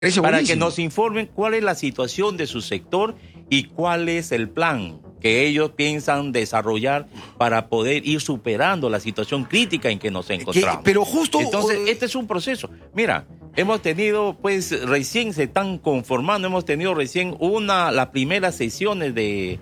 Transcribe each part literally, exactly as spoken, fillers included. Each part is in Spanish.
Eso para buenísimo. que nos informen cuál es la situación de su sector y cuál es el plan que ellos piensan desarrollar para poder ir superando la situación crítica en que nos encontramos. Que, pero justo... Entonces, uh, este es un proceso. Mira, hemos tenido, pues, recién se están conformando, hemos tenido recién una, las primeras sesiones de,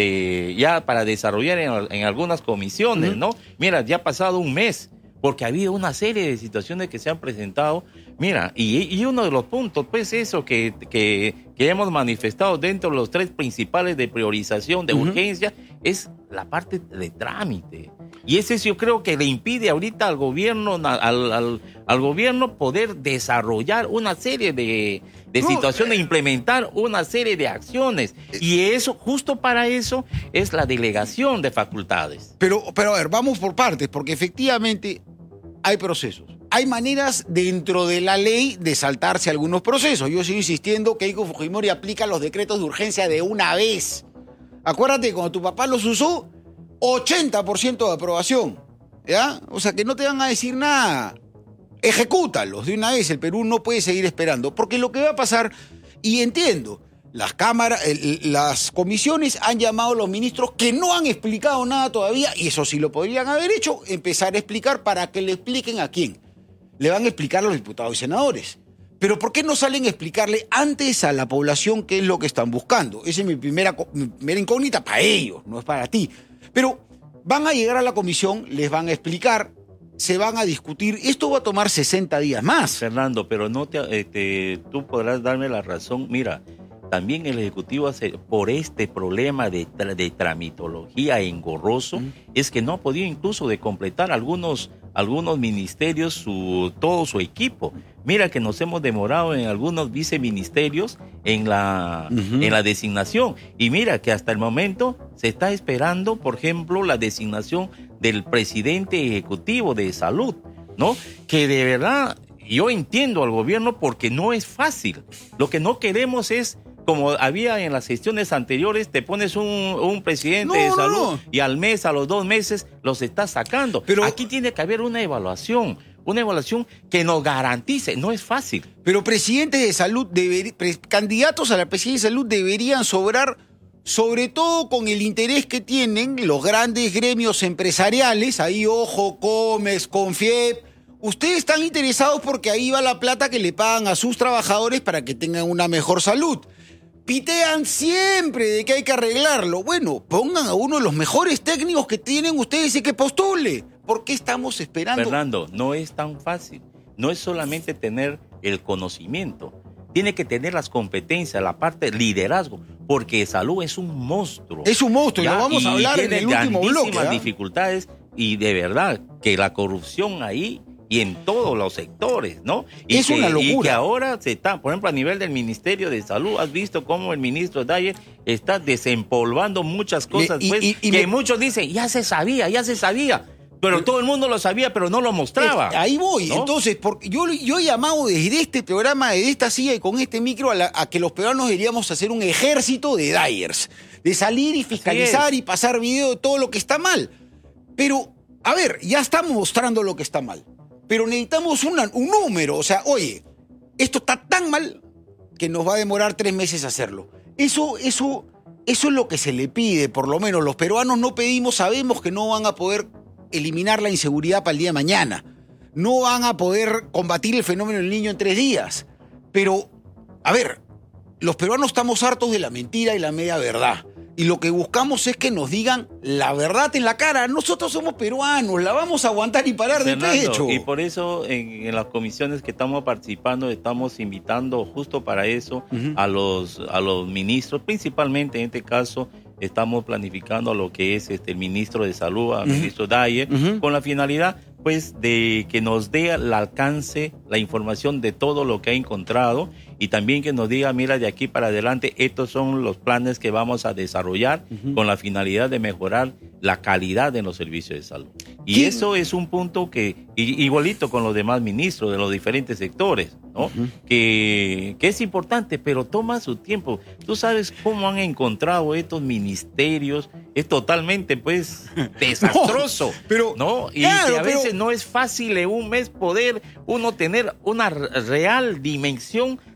de ya para desarrollar en, en algunas comisiones, uh-huh. ¿no? Mira, ya ha pasado un mes, porque ha habido una serie de situaciones que se han presentado. Mira, y, y uno de los puntos, pues, eso que, que, que hemos manifestado dentro de los tres principales de priorización, de uh-huh. urgencia, es la parte de trámite. Y ese yo creo que le impide ahorita al gobierno, al, al, al gobierno poder desarrollar una serie de, de no, situaciones, eh, implementar una serie de acciones. Eh, y eso, justo para eso, es la delegación de facultades. Pero, pero a ver, vamos por partes, porque efectivamente hay procesos. Hay maneras dentro de la ley de saltarse algunos procesos. Yo sigo insistiendo que Keiko Fujimori aplica los decretos de urgencia de una vez. Acuérdate que cuando tu papá los usó, ochenta por ciento de aprobación, ¿ya? O sea, que no te van a decir nada. Ejecútalos de una vez. El Perú no puede seguir esperando, porque lo que va a pasar, y entiendo, las cámaras, el, las comisiones han llamado a los ministros que no han explicado nada todavía, y eso sí lo podrían haber hecho, empezar a explicar para que le expliquen a quién. Le van a explicar a los diputados y senadores. Pero ¿por qué no salen a explicarle antes a la población qué es lo que están buscando? Esa es mi primera, mi primera incógnita para ellos, no es para ti. Pero van a llegar a la comisión, les van a explicar, se van a discutir. Esto va a tomar sesenta días más. Fernando, pero no te, eh, te, tú podrás darme la razón. Mira, también el Ejecutivo hace, por este problema de, de tramitología engorroso, mm. es que no ha podido incluso de completar algunos, algunos ministerios, su, todo su equipo. Mira que nos hemos demorado en algunos viceministerios en la, uh-huh. en la designación. Y mira que hasta el momento se está esperando, por ejemplo, la designación del presidente ejecutivo de salud, ¿no? Que de verdad yo entiendo al gobierno porque no es fácil. Lo que no queremos es, como había en las gestiones anteriores, te pones un, un presidente no, de salud no, no. y al mes, a los dos meses, los estás sacando. Pero aquí tiene que haber una evaluación. Una evaluación que nos garantice, no es fácil. Pero presidentes de salud, deber, pre, candidatos a la presidencia de salud deberían sobrar, sobre todo con el interés que tienen los grandes gremios empresariales, ahí ojo, Comex, Confiep. Ustedes están interesados porque ahí va la plata que le pagan a sus trabajadores para que tengan una mejor salud. Pitean siempre de que hay que arreglarlo. Bueno, pongan a uno de los mejores técnicos que tienen ustedes y que postule. ¿Por qué estamos esperando? Fernando, no es tan fácil. No es solamente tener el conocimiento. Tiene que tener las competencias, la parte de liderazgo, porque salud es un monstruo. Es un monstruo, ya, y lo vamos a hablar en el último bloque. Tiene dificultades y de verdad que la corrupción ahí y en todos los sectores, ¿no? Y es que, una locura. Y que ahora se está, por ejemplo, a nivel del Ministerio de Salud, has visto cómo el ministro Dyer está desempolvando muchas cosas, Le, y, pues, y, y que me... muchos dicen, ya se sabía, ya se sabía. Pero todo el mundo lo sabía, pero no lo mostraba. Es, ahí voy. ¿No? Entonces, porque yo, yo he llamado desde este programa, desde esta silla y con este micro, a, la, a que los peruanos deberíamos hacer un ejército de Dyers. De salir y fiscalizar y pasar video de todo lo que está mal. Pero, a ver, ya estamos mostrando lo que está mal. Pero necesitamos una, un número. O sea, oye, esto está tan mal que nos va a demorar tres meses hacerlo. Eso, eso, eso es lo que se le pide, por lo menos. Los peruanos no pedimos, sabemos que no van a poder eliminar la inseguridad para el día de mañana. No van a poder combatir el fenómeno del niño en tres días. Pero, a ver, los peruanos estamos hartos de la mentira y la media verdad. Y lo que buscamos es que nos digan la verdad en la cara. Nosotros somos peruanos, la vamos a aguantar y parar de pecho. Y por eso en, en las comisiones que estamos participando estamos invitando justo para eso uh-huh. a los a los ministros, principalmente en este caso estamos planificando a lo que es este el ministro de Salud, al uh-huh. ministro Dyer, uh-huh. con la finalidad pues de que nos dé al alcance la información de todo lo que ha encontrado y también que nos diga, mira, de aquí para adelante estos son los planes que vamos a desarrollar uh-huh. con la finalidad de mejorar la calidad de los servicios de salud. Y ¿Quién? Eso es un punto que, igualito con los demás ministros de los diferentes sectores, ¿no? Uh-huh. que, que es importante, pero toma su tiempo. Tú sabes cómo han encontrado estos ministerios, es totalmente pues desastroso, no, pero, ¿no? Y claro, que a veces pero, no es fácil en un mes poder uno tener una real dimensión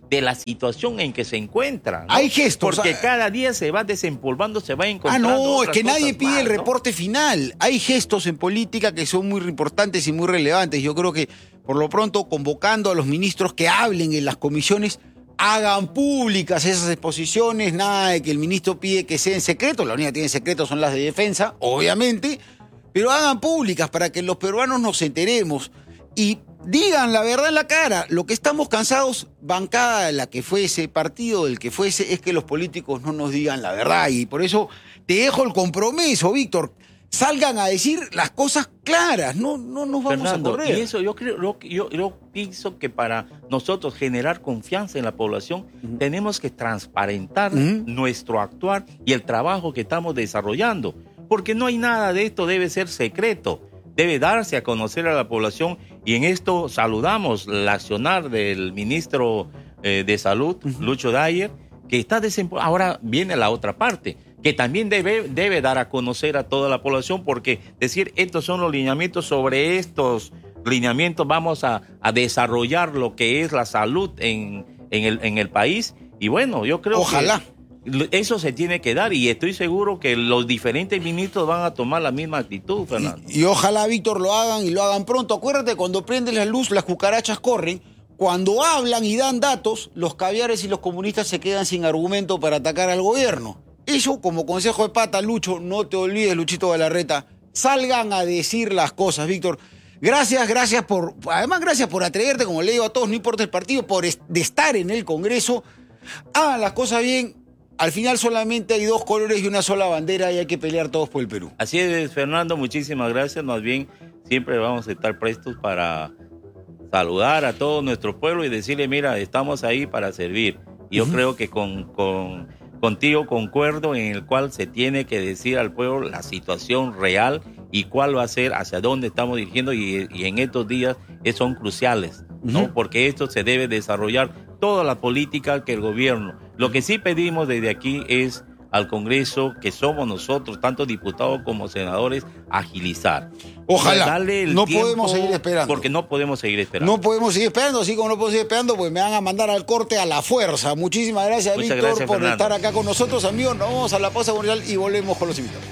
de la situación en que se encuentra, ¿no? Hay gestos. Porque ah, cada día se va desempolvando, se va Ah, encontrando. no, es otras que nadie cosas pide más, el ¿no? reporte final. Hay gestos en política que son muy importantes y muy relevantes. Yo creo que, por lo pronto, convocando a los ministros que hablen en las comisiones, hagan públicas esas exposiciones, nada de que el ministro pide que sea en secreto, la única que tiene en secreto son las de defensa, obviamente, pero hagan públicas para que los peruanos nos enteremos y digan la verdad en la cara. Lo que estamos cansados, bancada de la que fuese, partido del que fuese, es que los políticos no nos digan la verdad. Y por eso te dejo el compromiso, Víctor. Salgan a decir las cosas claras, no, no nos vamos Fernando, a correr. y eso yo creo, yo, yo, yo pienso que para nosotros generar confianza en la población, uh-huh. tenemos que transparentar uh-huh. nuestro actuar y el trabajo que estamos desarrollando, porque no hay nada de esto, debe ser secreto, debe darse a conocer a la población, y en esto saludamos el accionar del ministro eh, de Salud, uh-huh. Lucho Dyer, que está desempolvado. Ahora viene la otra parte, que también debe, debe dar a conocer a toda la población, porque decir estos son los lineamientos, sobre estos lineamientos vamos a, a desarrollar lo que es la salud en, en, el, en el país. Y bueno, yo creo Ojalá. que eso se tiene que dar, y estoy seguro que los diferentes ministros van a tomar la misma actitud, Fernando. Y, y ojalá, Víctor, lo hagan y lo hagan pronto. Acuérdate, cuando prenden la luz, las cucarachas corren. Cuando hablan y dan datos, los caviares y los comunistas se quedan sin argumento para atacar al gobierno. Eso, como consejo de pata, Lucho, no te olvides, Luchito Galarreta, salgan a decir las cosas, Víctor. Gracias, gracias por, además gracias por atreverte, como le digo a todos, no importa el partido, por est- de estar en el Congreso. Hagan las cosas bien. Al final solamente hay dos colores y una sola bandera y hay que pelear todos por el Perú. Así es, Fernando, muchísimas gracias. Más bien, siempre vamos a estar prestos para saludar a todo nuestro pueblo y decirle, mira, estamos ahí para servir. Y yo uh-huh. creo que con... con Contigo concuerdo en el cual se tiene que decir al pueblo la situación real y cuál va a ser, hacia dónde estamos dirigiendo, y, y en estos días son cruciales, ¿no? Uh-huh. Porque esto se debe desarrollar toda la política que el gobierno. Lo que sí pedimos desde aquí es al Congreso, que somos nosotros, tanto diputados como senadores, agilizar. Ojalá. Darle el no tiempo, podemos seguir esperando. Porque no podemos seguir esperando. No podemos seguir esperando, así como no podemos seguir esperando, pues me van a mandar al corte a la fuerza. Muchísimas gracias, Muchas Víctor, gracias, por Fernando. estar acá con nosotros, amigos. Nos vamos a la pausa comercial y volvemos con los invitados.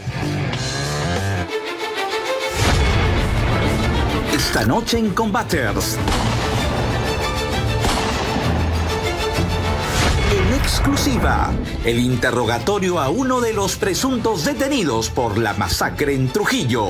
Esta noche en Combaters. En exclusiva, el interrogatorio a uno de los presuntos detenidos por la masacre en Trujillo.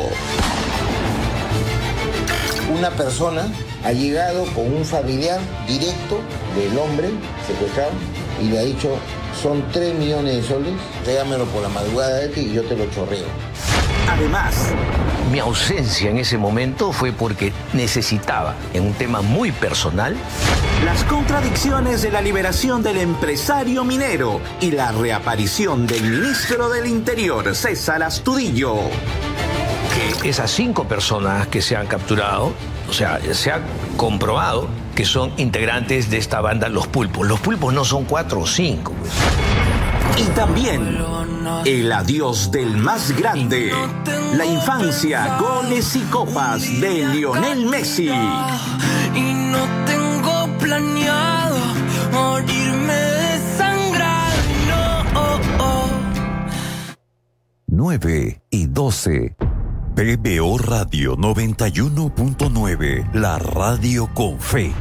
Una persona ha llegado con un familiar directo del hombre secuestrado y le ha dicho, son tres millones de soles, tráigamelo por la madrugada de este y yo te lo chorreo. Además, mi ausencia en ese momento fue porque necesitaba, en un tema muy personal, las contradicciones de la liberación del empresario minero y la reaparición del ministro del Interior, César Astudillo. Que esas cinco personas que se han capturado, o sea, se ha comprobado que son integrantes de esta banda Los Pulpos. Los Pulpos no son cuatro o cinco. Y también el adiós del más grande, la infancia, goles y copas de Lionel Messi. Y no tengo planeado morirme desangrado, no, oh, oh. nueve y doce. B B O Radio noventa y uno punto nueve, la radio con fe.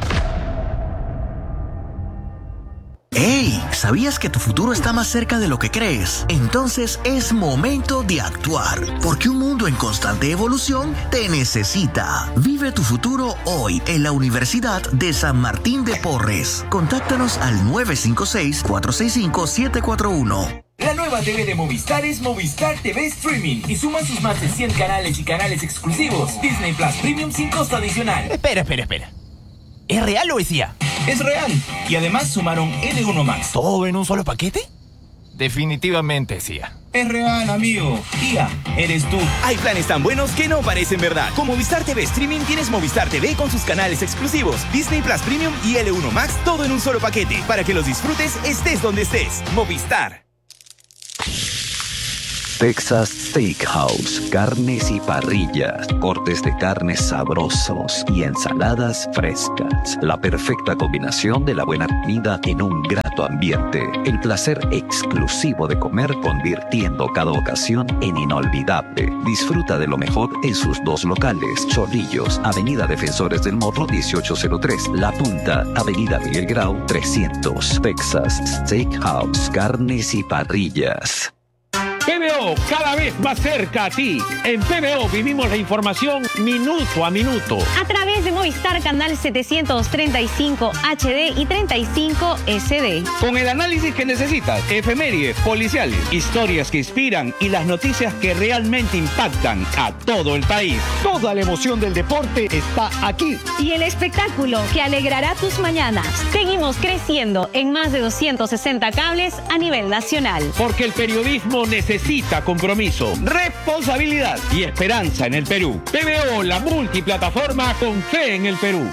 ¡Hey! ¿Sabías que tu futuro está más cerca de lo que crees? Entonces es momento de actuar, porque un mundo en constante evolución te necesita. Vive tu futuro hoy en la Universidad de San Martín de Porres. Contáctanos al nueve cinco seis, cuatro seis cinco, siete cuatro uno. La nueva T V de Movistar es Movistar T V Streaming y suman sus más de cien canales y canales exclusivos. Disney Plus Premium sin costo adicional. Espera, espera, espera. ¿Es real o es I A? Es real. Y además sumaron L uno Max. ¿Todo en un solo paquete? Definitivamente es I A. Es real, amigo. I A, eres tú. Hay planes tan buenos que no parecen verdad. Con Movistar T V Streaming tienes Movistar T V con sus canales exclusivos, Disney Plus Premium y L uno Max, todo en un solo paquete, para que los disfrutes estés donde estés. Movistar. Texas Steakhouse, carnes y parrillas, cortes de carnes sabrosos y ensaladas frescas. La perfecta combinación de la buena comida en un grato ambiente. El placer exclusivo de comer convirtiendo cada ocasión en inolvidable. Disfruta de lo mejor en sus dos locales. Chorrillos, Avenida Defensores del Morro dieciocho cero tres. La Punta, Avenida Miguel Grau trescientos. Texas Steakhouse, carnes y parrillas. P B O, cada vez más cerca a ti. En P B O vivimos la información minuto a minuto. A través de Movistar Canal setecientos treinta y cinco H D y treinta y cinco S D. Con el análisis que necesitas, efemérides, policiales, historias que inspiran y las noticias que realmente impactan a todo el país. Toda la emoción del deporte está aquí. Y el espectáculo que alegrará tus mañanas. Seguimos creciendo en más de doscientos sesenta cables a nivel nacional. Porque el periodismo necesita Necesita compromiso, responsabilidad y esperanza en el Perú. P B O, la multiplataforma con fe en el Perú.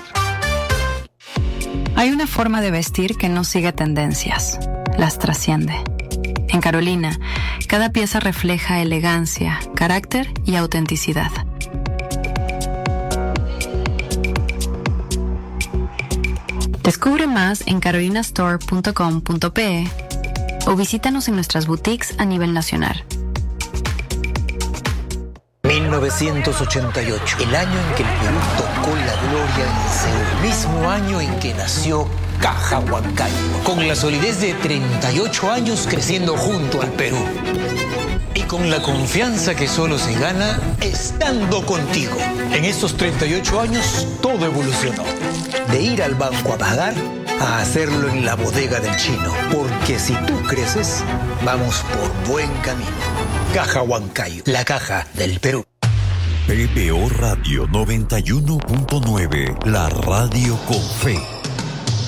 Hay una forma de vestir que no sigue tendencias, las trasciende. En Carolina, cada pieza refleja elegancia, carácter y autenticidad. Descubre más en carolina store punto com punto pe o visítanos en nuestras boutiques a nivel nacional. mil novecientos ochenta y ocho, el año en que el Perú tocó la gloria en Seúl, el mismo año en que nació Caja Huancayo, con la solidez de treinta y ocho años creciendo junto al Perú. Y con la confianza que solo se gana estando contigo. En estos treinta y ocho años todo evolucionó. De ir al banco a pagar a hacerlo en la bodega del chino. Porque si tú creces, vamos por buen camino. Caja Huancayo, la caja del Perú. P B O Radio noventa y uno punto nueve, la radio con fe.